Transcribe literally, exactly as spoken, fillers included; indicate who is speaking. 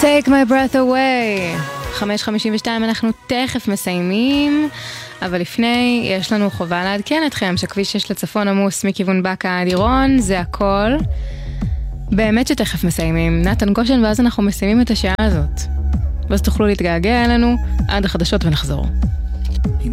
Speaker 1: Take my breath away. חמש חמישים ושתיים אנחנו תכף מסיימים, אבל לפני יש לנו חובה לעדכן אתכם שכביש שש לצפון עמוס מכיוון בקה עד עירון, זה הכל. באמת שתכף מסיימים, נתן גושן, ואז אנחנו מסיימים את השעה הזאת. ואז תוכלו להתגעגע אלינו עד החדשות ונחזור.